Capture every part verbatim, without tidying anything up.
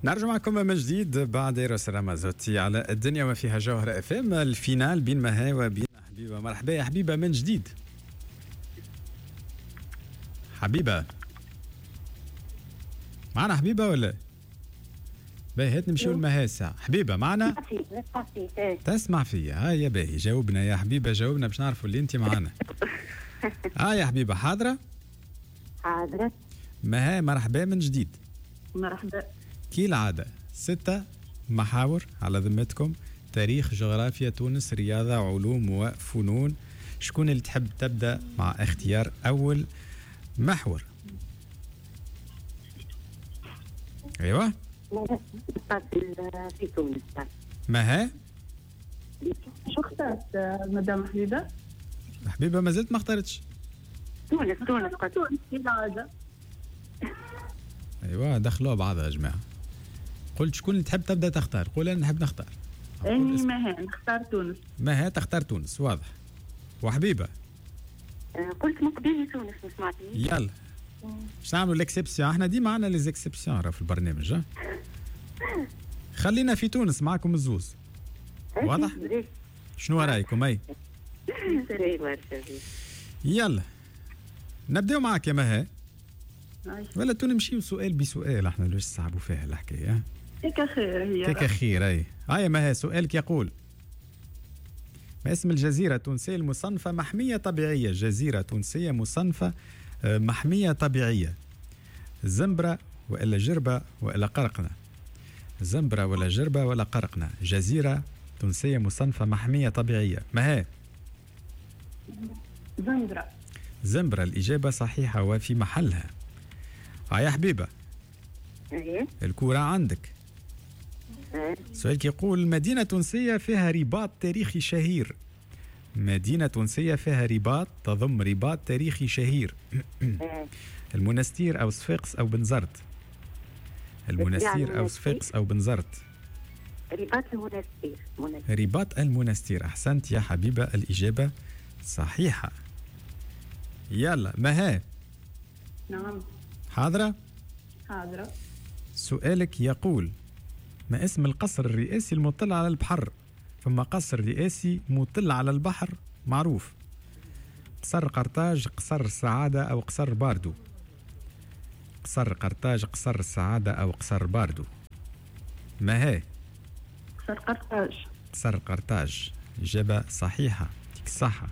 نرجع معكم من جديد بعد راس رمزوتي على الدنيا وما فيها جوهرة اف ام. الفينال بين مها وبين حبيبة. مرحبا يا حبيبة من جديد. حبيبة معنا حبيبة ولا؟ باهي هات نمشيو لمها الساعة. حبيبة معنا؟ تسمع فيا. ها يا باهي جاوبنا يا حبيبة، جاوبنا باش نعرفوا اللي انت معنا. ها يا حبيبة حاضرة؟ حاضرة. مها مرحبا من جديد. مرحبا. كي العادة ستة محاور على ذمتكم: تاريخ، جغرافيا، تونس، رياضة، علوم وفنون. شكون اللي تحب تبدأ مع اختيار أول محور؟ أيوة في تونس. مها شو اخترت مدام حبيبة؟ حبيبة ما زلت ما اختارتش. تونس تونس تونس كي العادة. أيوة دخلوا بعضها يا جماعة. قلت شكون اللي تحب تبدأ تختار؟ قول أنا نحب نختار. أني مها نختار تونس. مها تختار تونس واضح. وحبيبة قلت مقبلي تونس ما سمعتني. يلا باش نعملوا ليكسيبسيون. احنا ديما عندنا لي زيكسيبسيون راه في البرنامج. ها خلينا في تونس معكم الزوز. واضح؟ شنو رايكم؟ اي يلا نبداو معك يا مها. ولا تو نمشيو سؤال بسؤال، احنا ليش صعبوا فيها الحكايه؟ هيك خير هي. هيك خير. اي هاي مها سؤالك يقول: ما اسم الجزيرة التونسية المصنفة محمية طبيعية؟ جزيرة تونسية مصنفة محمية طبيعية. زنبرة وإلا جربة وإلا قرقنة؟ زنبرة ولا جربة ولا قرقنة؟ جزيرة تونسية مصنفة محمية طبيعية. ما هي؟ زنبرة. زنبرة الإجابة صحيحة وفي محلها. هاي يا حبيبة الكورة عندك. سؤالك يقول: مدينة تونسية فيها رباط تاريخي شهير. مدينة تونسية فيها رباط تضم رباط تاريخي شهير. المنستير أو صفاقس أو بنزرت؟ المنستير أو صفاقس أو بنزرت؟ رباط المنستير. رباط المنستير. أحسنت يا حبيبة، الإجابة صحيحة. يلا مها. نعم حاضرة؟ حاضرة. سؤالك يقول: ما اسم القصر الرئاسي المطل على البحر؟ ثم قصر رئاسي مطل على البحر معروف: قصر قرطاج، قصر السعادة أو قصر باردو؟ قصر قرطاج، قصر السعادة أو قصر باردو؟ ما هي؟ قصر قرطاج. قصر قرطاج إجابة صحيحة، يعطيك الصحة.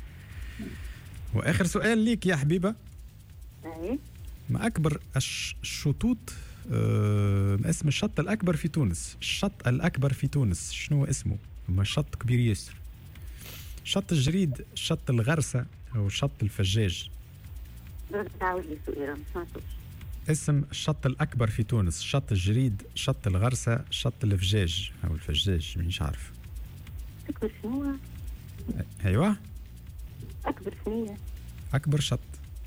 وآخر سؤال ليك يا حبيبة: ما أكبر الشطوط أه اسم الشط الأكبر في تونس؟ الشط الأكبر في تونس شنو اسمه؟ هما شط كبير ياسر: شط الجريد، شط الغرسة، أو شط الفجاج؟ اسم الشط الأكبر في تونس: شط الجريد، شط الغرسة، شط الفجاج أو الفجاج، مانيش عارف. أكبر شنو؟ أيوة أكبر شنو؟ أكبر شط.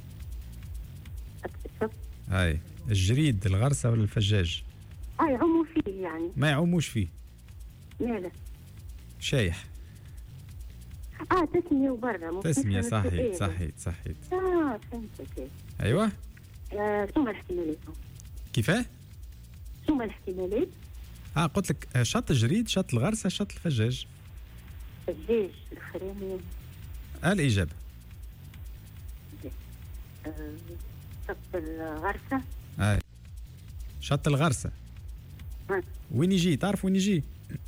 أكبر شط هاي الجريد، الغرسة ولا الفجاج؟ اه يعوموا فيه يعني. ما يعوموش فيه. لا شايح. اه تسمية وبرا. تسمية صحيح صحيح صحيح. اه فهمتك. ايوه. آه شو الاحتمالات؟ كيفاه؟ شو الاحتمالات؟ اه قلت لك شط الجريد، شط الغرسة، شط الفجاج. فجاج الاخراني. آه الإجابة آه شط الغرسة. آه شط الغرسة. آه. وين يجي؟ تعرف وين يجي؟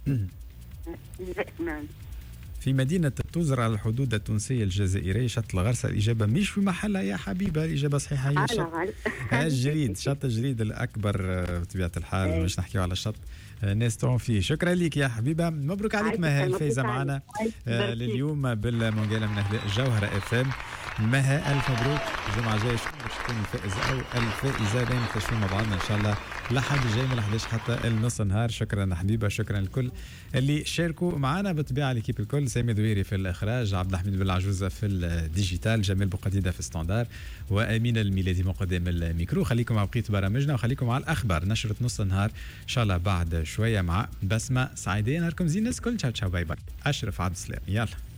نعم. في مدينة التوزر على الحدود التونسية الجزائرية. شط الغرسة الإجابة مش في محلها يا حبيبة، الإجابة صحيحة هي شط الجريد. شط الجريد الأكبر بطبيعة الحال، مش نحكيو على شط الناس تعوم فيه. شكرا لك يا حبيبة، مبروك عليك مها الفايزة معنا لليوم بالمونجالة من أهداء جوهرة اف ام. مها ألف مبروك. الجمعة الجاية شكون باش تكون الفائز أو الفائزة؟ باين نكتشفوا مع بعضنا إن شاء الله لحد الجاي من الحداش حتى النص نهار. شكرا حبيبة، شكرا لكل اللي شاركوا معنا بالطبيعة، ليكيب الكل: سامي ذويري في الإخراج، عبد الحميد بالعجوزة في الديجيتال، جمال بوقديدة في ستاندار، وأمين الميلادي مقدم الميكرو. خليكم مع بقية برامجنا وخليكم على الأخبار. نشرة نص النهار إن شاء الله بعد شوية مع بسمة سعيدة. نهاركم زين الناس كل. تشاو تشاو باي باي. أشرف عبد السلام. يلا.